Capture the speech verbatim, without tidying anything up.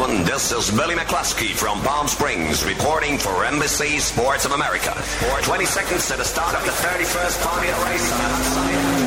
gentlemen, this is Billy McCluskey from Palm Springs reporting for N B C Sports of America. twenty seconds to the start of the thirty-first Pontiac race on the hot side.